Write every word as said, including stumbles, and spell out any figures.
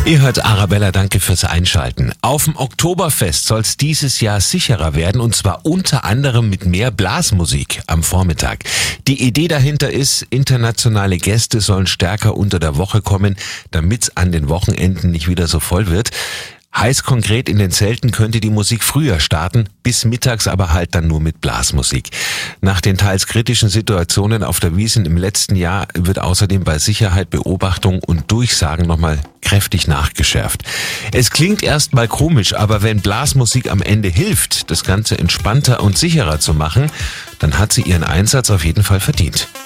Ihr hört Arabella, danke fürs Einschalten. Auf dem Oktoberfest soll es dieses Jahr sicherer werden, und zwar unter anderem mit mehr Blasmusik am Vormittag. Die Idee dahinter ist, internationale Gäste sollen stärker unter der Woche kommen, damit es an den Wochenenden nicht wieder so voll wird. Heißt konkret, in den Zelten könnte die Musik früher starten, bis mittags aber halt dann nur mit Blasmusik. Nach den teils kritischen Situationen auf der Wiesn im letzten Jahr wird außerdem bei Sicherheit, Beobachtung und Durchsagen nochmal kräftig nachgeschärft. Es klingt erstmal komisch, aber wenn Blasmusik am Ende hilft, das Ganze entspannter und sicherer zu machen, dann hat sie ihren Einsatz auf jeden Fall verdient.